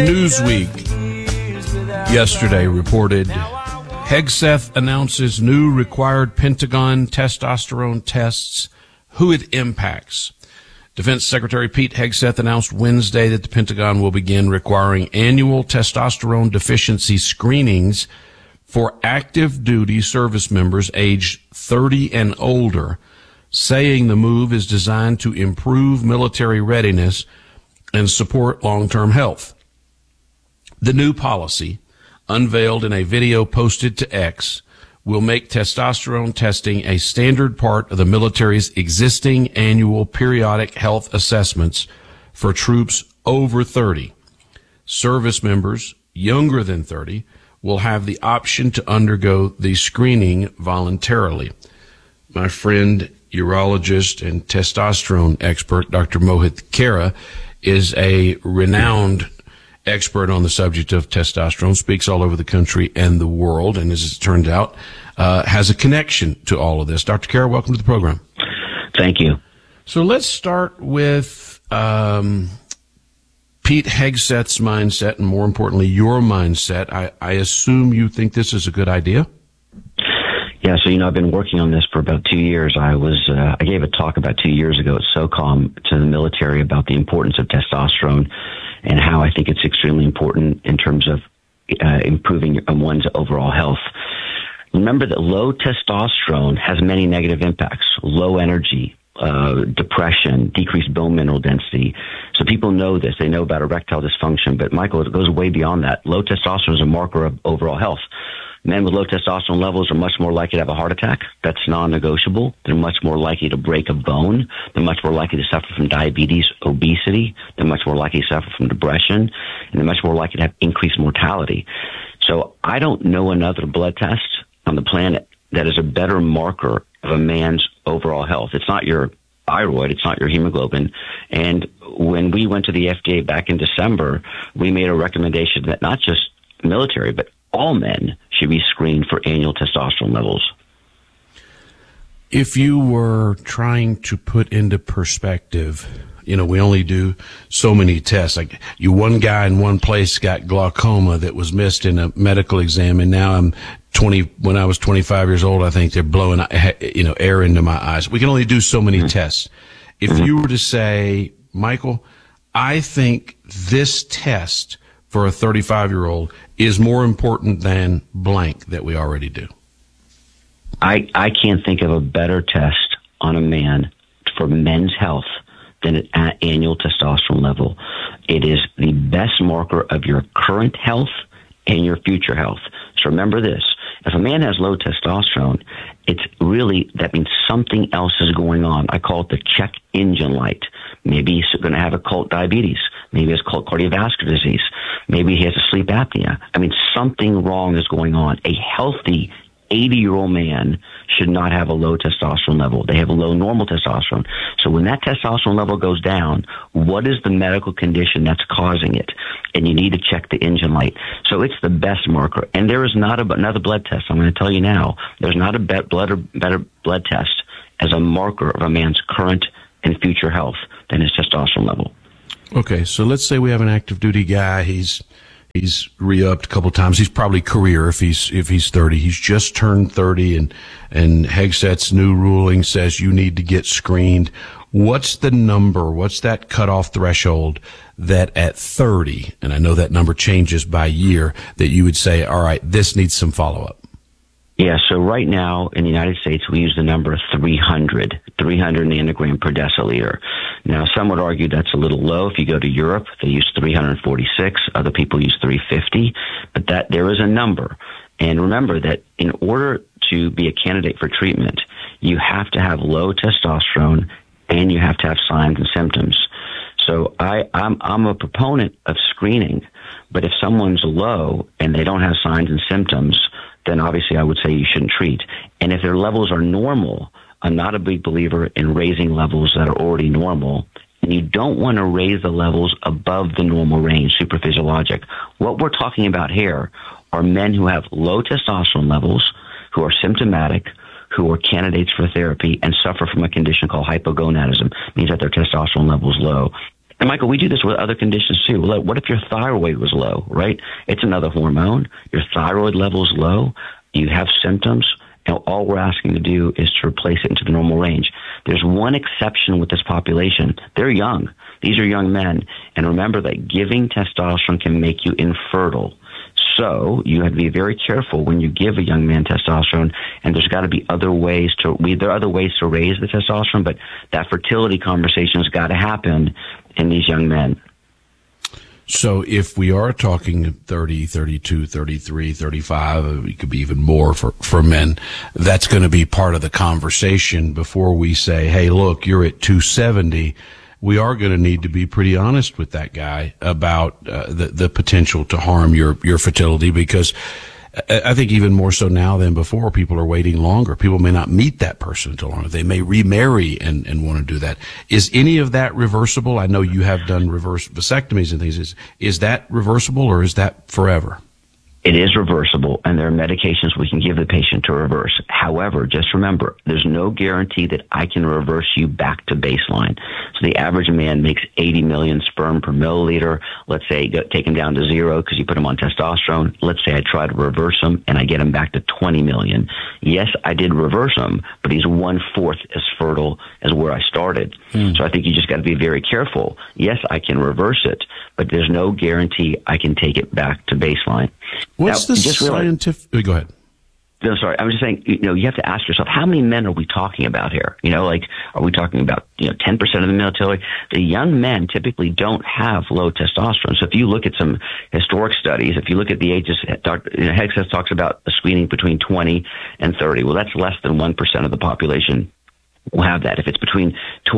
Newsweek yesterday reported Hegseth announces new required Pentagon testosterone tests, who it impacts. Defense Secretary Pete Hegseth announced Wednesday that the Pentagon will begin requiring annual testosterone deficiency screenings for active duty service members aged 30 and older, saying the move is designed to improve military readiness and support long-term health. The new policy, unveiled in a video posted to X, will make testosterone testing a standard part of the military's existing annual periodic health assessments for troops over 30. Service members younger than 30 will have the option to undergo the screening voluntarily. My friend, urologist and testosterone expert, Dr. Mohit Khera, is a renowned expert on the subject of testosterone, speaks all over the country and the world, and as it turns out, has a connection to all of this. Dr. Khera, welcome to the program. Thank you. So let's start with Pete Hegseth's mindset, and more importantly, your mindset. I assume you think this is a good idea? Yeah, so, I've been working on this for about 2 years. I gave a talk about 2 years ago at SOCOM to the military about the importance of testosterone and how I think it's extremely important in terms of improving one's overall health. Remember that low testosterone has many negative impacts: low energy, depression, decreased bone mineral density. So people know this. They know about erectile dysfunction. But, Michael, it goes way beyond that. Low testosterone is a marker of overall health. Men with low testosterone levels are much more likely to have a heart attack. That's non-negotiable. They're much more likely to break a bone. They're much more likely to suffer from diabetes, obesity. They're much more likely to suffer from depression. And they're much more likely to have increased mortality. So I don't know another blood test on the planet that is a better marker of a man's overall health. It's not your thyroid. It's not your hemoglobin. And when we went to the FDA back in December, we made a recommendation that not just military, but all men should be screened for annual testosterone levels. If you were trying to put into perspective, we only do so many tests. Like one guy in one place got glaucoma that was missed in a medical exam, and now when I was 25 years old, I think they're blowing, air into my eyes. We can only do so many tests. If you were to say, Michael, I think this test for a 35-year-old is more important than blank that we already do. I can't think of a better test on a man for men's health than an annual testosterone level. It is the best marker of your current health and your future health. So remember this. If a man has low testosterone, that means something else is going on. I call it the check engine light. Maybe he's going to have occult diabetes. Maybe it's called cardiovascular disease. Maybe he has a sleep apnea. Something wrong is going on. A healthy 80-year-old man should not have a low testosterone level. They have a low normal testosterone. So when that testosterone level goes down, what is the medical condition that's causing it? And you need to check the engine light. So it's the best marker. And there is not another blood test. I'm going to tell you now, there's not a better blood test as a marker of a man's current and future health than his testosterone level. Okay, so let's say we have an active duty guy. He's re-upped a couple of times. He's probably career if he's 30. He's just turned 30, and Hegseth's new ruling says you need to get screened. What's the number? What's that cutoff threshold that at 30, and I know that number changes by year, that you would say, all right, this needs some follow-up? Yeah, so right now in the United States, we use the number 300 nanogram per deciliter. Now, some would argue that's a little low. If you go to Europe, they use 346. Other people use 350. But there is a number. And remember that in order to be a candidate for treatment, you have to have low testosterone and you have to have signs and symptoms. So I'm a proponent of screening, but if someone's low and they don't have signs and symptoms, then obviously I would say you shouldn't treat. And if their levels are normal, I'm not a big believer in raising levels that are already normal. And you don't want to raise the levels above the normal range, supraphysiologic. What we're talking about here are men who have low testosterone levels, who are symptomatic, who are candidates for therapy and suffer from a condition called hypogonadism, means that their testosterone level is low. And Michael, we do this with other conditions too. What if your thyroid was low, right? It's another hormone. Your thyroid level is low. You have symptoms. And all we're asking to do is to replace it into the normal range. There's one exception with this population. They're young. These are young men. And remember that giving testosterone can make you infertile. So you have to be very careful when you give a young man testosterone, and there's got to be other ways there are other ways to raise the testosterone, but that fertility conversation has got to happen in these young men. So if we are talking 30, 32, 33, 35, it could be even more for men, that's going to be part of the conversation before we say, hey, look, you're at 270. We are going to need to be pretty honest with that guy about the potential to harm your fertility, because I think even more so now than before, people are waiting longer. People may not meet that person until longer. They may remarry and want to do that. Is any of that reversible? I know you have done reverse vasectomies and things. Is that reversible, or is that forever? It is reversible, and there are medications we can give the patient to reverse. However, just remember, there's no guarantee that I can reverse you back to baseline. So the average man makes 80 million sperm per milliliter. Let's say take him down to 0 because you put him on testosterone. Let's say I try to reverse him and I get him back to 20 million. Yes, I did reverse him, but he's 1/4 as fertile as where I started. So I think you just got to be very careful. Yes, I can reverse it, but there's no guarantee I can take it back to baseline. What's the scientific? Go ahead. No, sorry. I was just saying, you have to ask yourself, how many men are we talking about here? Are we talking about, 10% of the military? The young men typically don't have low testosterone. So if you look at some historic studies, if you look at the ages, Hegseth talks about a screening between 20 and 30. Well, that's less than 1% of the population will have that. If it's between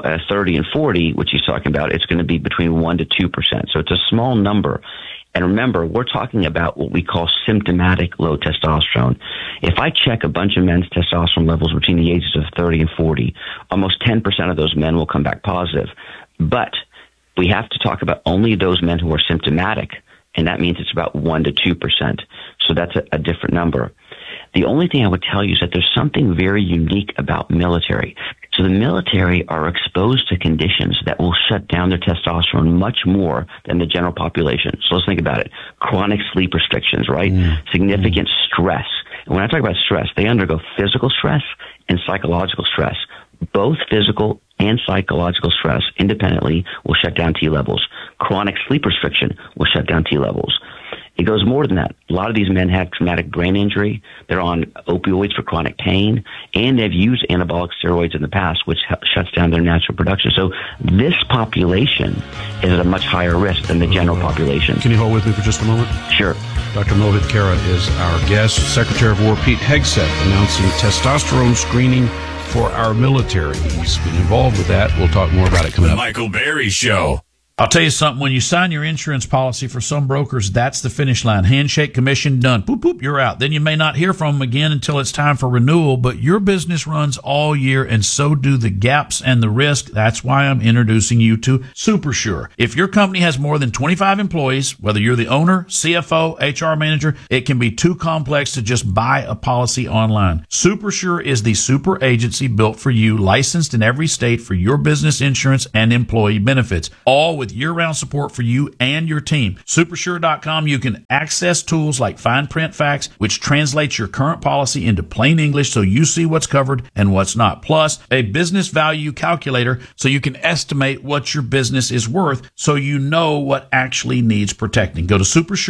30 and 40, which he's talking about, it's going to be between 1 to 2%. So it's a small number. And remember, we're talking about what we call symptomatic low testosterone. If I check a bunch of men's testosterone levels between the ages of 30 and 40, almost 10% of those men will come back positive. But we have to talk about only those men who are symptomatic, and that means it's about 1 to 2%. So that's a different number. The only thing I would tell you is that there's something very unique about military. So the military are exposed to conditions that will shut down their testosterone much more than the general population. So let's think about it. Chronic sleep restrictions, right? Significant stress. And when I talk about stress, they undergo physical stress and psychological stress. Both physical and psychological stress independently will shut down T levels. Chronic sleep restriction will shut down T levels. It goes more than that. A lot of these men have traumatic brain injury. They're on opioids for chronic pain, and they've used anabolic steroids in the past, which shuts down their natural production. So this population is at a much higher risk than the general population. Can you hold with me for just a moment? Sure. Dr. Mohit Khera is our guest. Secretary of War Pete Hegseth announcing testosterone screening for our military. He's been involved with that. We'll talk more about it coming up. The Michael Berry Show. I'll tell you something, when you sign your insurance policy, for some brokers, that's the finish line. Handshake, commission, done. Boop, boop, you're out. Then you may not hear from them again until it's time for renewal, but your business runs all year, and so do the gaps and the risk. That's why I'm introducing you to SuperSure. If your company has more than 25 employees, whether you're the owner, CFO, HR manager, it can be too complex to just buy a policy online. SuperSure is the super agency built for you, licensed in every state for your business insurance and employee benefits, all with year-round support for you and your team. Supersure.com, you can access tools like Fine Print Facts, which translates your current policy into plain English so you see what's covered and what's not. Plus, a business value calculator so you can estimate what your business is worth so you know what actually needs protecting. Go to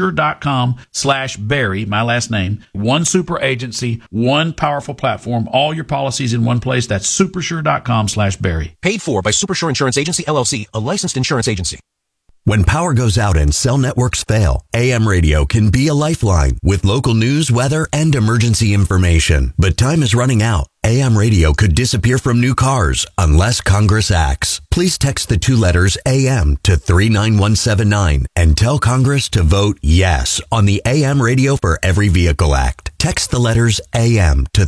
supersure.com/Barry, my last name. One super agency, one powerful platform, all your policies in one place. That's supersure.com/Barry. Paid for by Supersure Insurance Agency, LLC, a licensed insurance agency. When power goes out and cell networks fail, AM radio can be a lifeline with local news, weather, and emergency information. But time is running out. AM radio could disappear from new cars unless Congress acts. Please text the 2 letters AM to 39179 and tell Congress to vote yes on the AM Radio for Every Vehicle Act. Text the letters AM to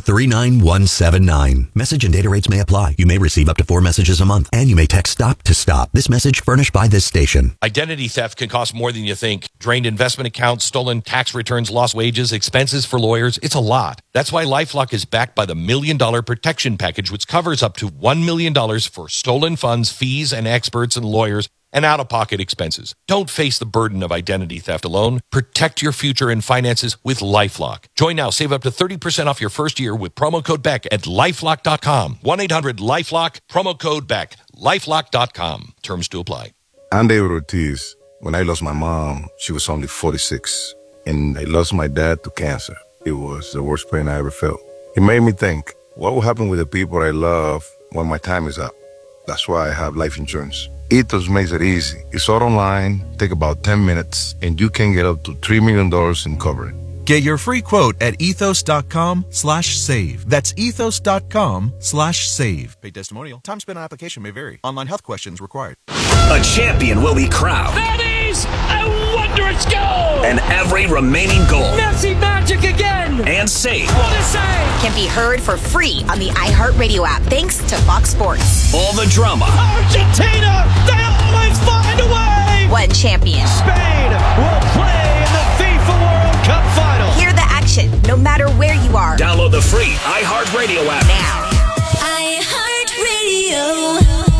39179. Message and data rates may apply. You may receive up to 4 messages a month, and you may text STOP to STOP. This message furnished by this station. Identity theft can cost more than you think. Drained investment accounts, stolen tax returns, lost wages, expenses for lawyers. It's a lot. That's why LifeLock is backed by the $1 Million Protection Package, which covers up to $1 million for stolen funds, fees, and experts and lawyers and out-of-pocket expenses. Don't face the burden of identity theft alone. Protect your future and finances with LifeLock. Join now. Save up to 30% off your first year with promo code BECK at LifeLock.com. 1-800-LifeLock, promo code BECK. LifeLock.com. Terms to apply. I'm David Ortiz. When I lost my mom, she was only 46. And I lost my dad to cancer. It was the worst pain I ever felt. It made me think, what will happen with the people I love when my time is up? That's why I have life insurance. Ethos makes it easy. It's all online, take about 10 minutes, and you can get up to $3 million in coverage. Get your free quote at ethos.com/save. That's ethos.com/save. Paid testimonial. Time spent on application may vary. Online health questions required. A champion will be crowned. That is a wondrous goal! And every remaining goal. Messi magic again! And save. What a save! Can be heard for free on the iHeartRadio app, thanks to Fox Sports. All the drama. Argentina! They always find a way! One champion. Spain will play in the FIFA World Cup final. Hear the action, no matter where you are. Download the free iHeartRadio app now. iHeartRadio.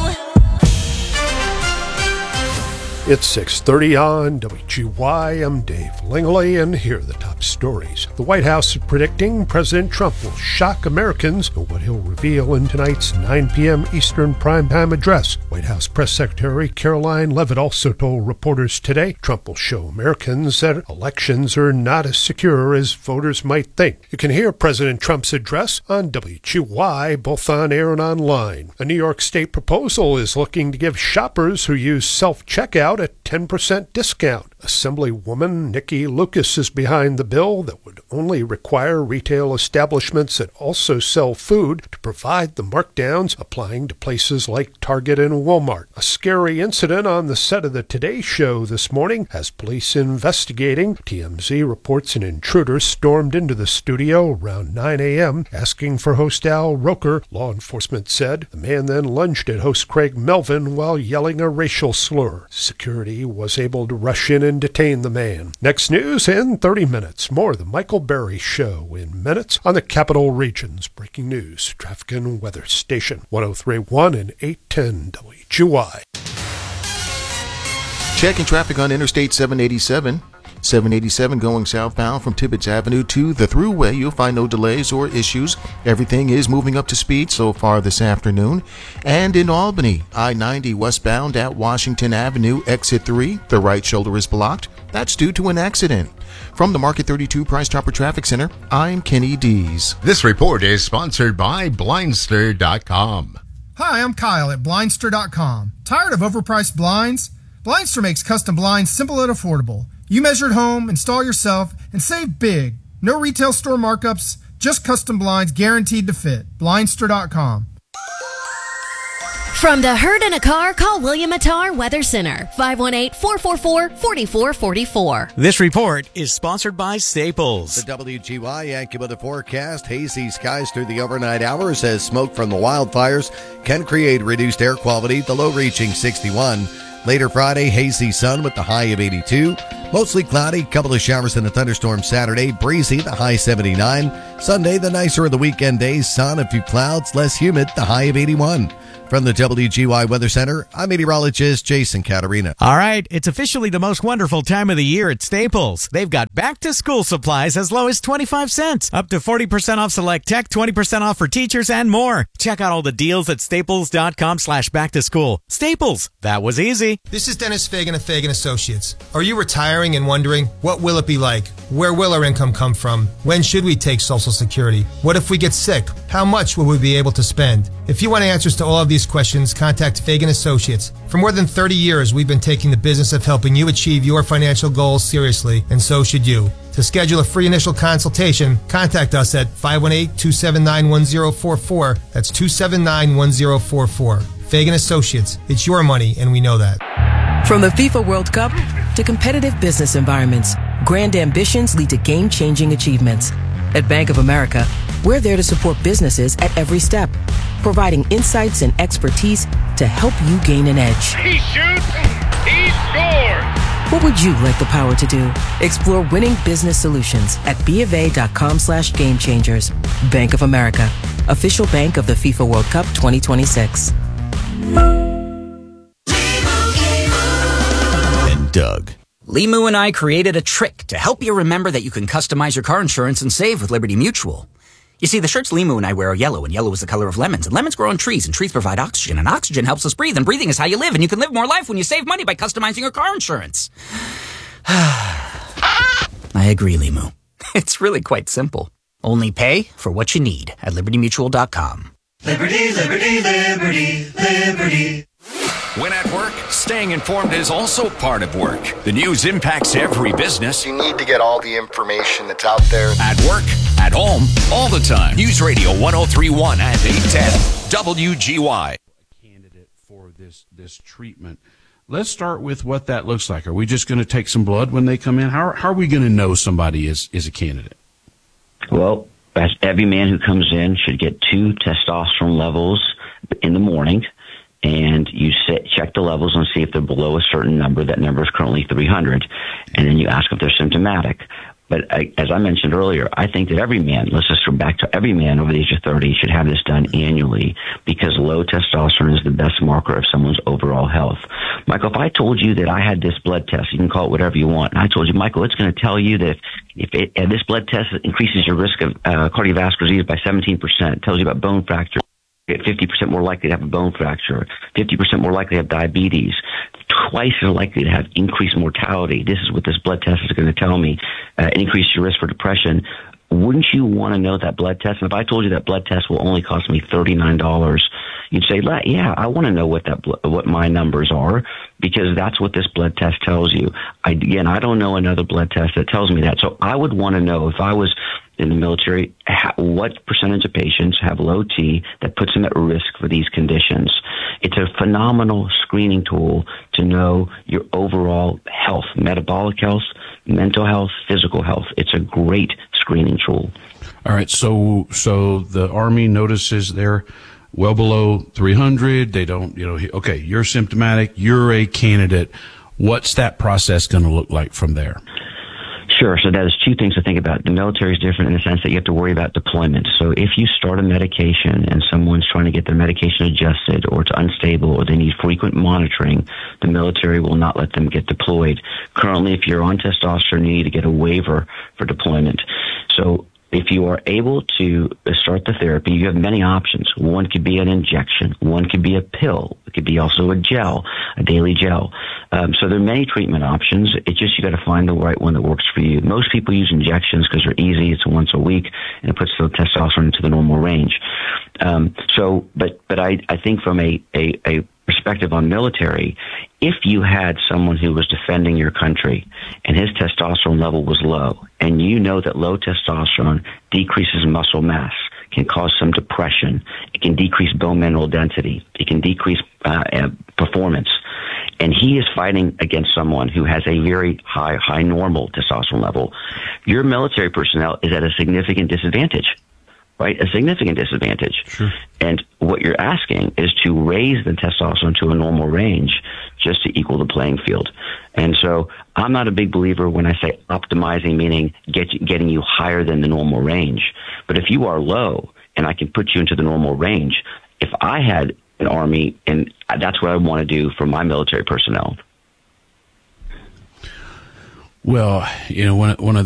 It's 6:30 on WGY. I'm Dave Langley, and here are the top stories. The White House is predicting President Trump will shock Americans with what he'll reveal in tonight's 9 p.m. Eastern primetime address. White House Press Secretary Caroline Leavitt also told reporters today Trump will show Americans that elections are not as secure as voters might think. You can hear President Trump's address on WGY, both on air and online. A New York State proposal is looking to give shoppers who use self-checkout a 10% discount. Assemblywoman Nikki Lucas is behind the bill that would only require retail establishments that also sell food to provide the markdowns, applying to places like Target and Walmart. A scary incident on the set of the Today Show this morning has police investigating. TMZ reports an intruder stormed into the studio around 9 a.m. asking for host Al Roker. Law enforcement said the man then lunged at host Craig Melvin while yelling a racial slur. Security was able to rush in and detain the man. Next news in 30 minutes. More of the Michael Berry Show in minutes on the Capital Region's breaking news, traffic and weather station. 103.1 and 810 WGY. Checking traffic on Interstate 787. 787 going southbound from Tibbetts Avenue to the Thruway. You'll find no delays or issues. Everything is moving up to speed so far this afternoon. And in Albany, I-90 westbound at Washington Avenue, exit 3, the right shoulder is blocked. That's due to an accident. From the Market 32 Price Chopper Traffic Center, I'm Kenny Dees. This report is sponsored by Blindster.com. Hi, I'm Kyle at Blindster.com. Tired of overpriced blinds? Blindster makes custom blinds simple and affordable. You measure at home, install yourself, and save big. No retail store markups, just custom blinds guaranteed to fit. Blindster.com. From the herd in a car, call William Attar Weather Center, 518-444-4444. This report is sponsored by Staples. The WGY AccuWeather forecast, hazy skies through the overnight hours as smoke from the wildfires can create reduced air quality, the low reaching 61. Later Friday, hazy sun with the high of 82. Mostly cloudy, couple of showers and a thunderstorm Saturday. Breezy, the high 79. Sunday, the nicer of the weekend days. Sun, a few clouds, less humid, the high of 81. From the WGY Weather Center, I'm meteorologist Jason Caterina. All right, it's officially the most wonderful time of the year at Staples. They've got back-to-school supplies as low as 25 cents, up to 40% off select tech, 20% off for teachers, and more. Check out all the deals at staples.com/back-to-school. Staples, that was easy. This is Dennis Fagan of Fagan Associates. Are you retiring and wondering, what will it be like? Where will our income come from? When should we take Social Security? What if we get sick? How much will we be able to spend? If you want answers to all of these questions, contact Fagan Associates. For more than 30 years, we've been taking the business of helping you achieve your financial goals seriously, and so should you. To schedule a free initial consultation, contact us at 518-279-1044. That's 279-1044. Fagan Associates. It's your money, and we know that. From the FIFA World Cup to competitive business environments, grand ambitions lead to game-changing achievements. At Bank of America, we're there to support businesses at every step, providing insights and expertise to help you gain an edge. He shoots, he scores! What would you like the power to do? Explore winning business solutions at BofA.com/gamechangers. Bank of America, official bank of the FIFA World Cup 2026. Doug. Limu and I created a trick to help you remember that you can customize your car insurance and save with Liberty Mutual. You see, the shirts Limu and I wear are yellow, and yellow is the color of lemons, and lemons grow on trees, and trees provide oxygen, and oxygen helps us breathe, and breathing is how you live, and you can live more life when you save money by customizing your car insurance. I agree, Limu. It's really quite simple. Only pay for what you need at libertymutual.com. Liberty, liberty, liberty, liberty. When at work, staying informed is also part of work. The news impacts every business. You need to get all the information that's out there. At work, at home, all the time. News Radio 103.1 and 810 WGY. Candidate for this treatment. Let's start with what that looks like. Are we just going to take some blood when they come in? How are we going to know somebody is a candidate? Well, every man who comes in should get 2 testosterone levels in the morning. And you check the levels and see if they're below a certain number. That number is currently 300. And then you ask if they're symptomatic. But as I mentioned earlier, I think that every man, let's just go back to every man over the age of 30 should have this done annually, because low testosterone is the best marker of someone's overall health. Michael, if I told you that I had this blood test, you can call it whatever you want, and I told you, Michael, it's going to tell you that if this blood test increases your risk of cardiovascular disease by 17%, it tells you about bone fracture, 50% more likely to have a bone fracture, 50% more likely to have diabetes, twice as likely to have increased mortality. This is what this blood test is going to tell me. Increase your risk for depression. Wouldn't you want to know that blood test? And if I told you that blood test will only cost me $39, you'd say, yeah, I want to know what my numbers are, because that's what this blood test tells you. I don't know another blood test that tells me that. So I would want to know, if I was in the military, what percentage of patients have low T that puts them at risk for these conditions. It's a phenomenal screening tool to know your overall health, metabolic health, mental health, physical health. It's a great screening tool. All right, so the Army notices they're well below 300. They don't, okay, you're symptomatic, you're a candidate. What's that process going to look like from there? Sure. So there's 2 things to think about. The military is different in the sense that you have to worry about deployment. So if you start a medication and someone's trying to get their medication adjusted, or it's unstable, or they need frequent monitoring, the military will not let them get deployed. Currently, if you're on testosterone, you need to get a waiver for deployment. So if you are able to start the therapy, you have many options. One could be an injection. One could be a pill. It could be also a gel, a daily gel. So there are many treatment options. It's just you got to find the right one that works for you. Most people use injections because they're easy. It's once a week, and it puts the testosterone into the normal range. But I think from a perspective on military, if you had someone who was defending your country and his testosterone level was low, and you know that low testosterone decreases muscle mass, can cause some depression, it can decrease bone mineral density, it can decrease performance, and he is fighting against someone who has a very high normal testosterone level, your military personnel is at a significant disadvantage. Right? A significant disadvantage. Sure. And what you're asking is to raise the testosterone to a normal range just to equal the playing field. And so I'm not a big believer when I say optimizing, meaning getting you higher than the normal range. But if you are low and I can put you into the normal range, if I had an Army, and that's what I want to do for my military personnel. Well, one of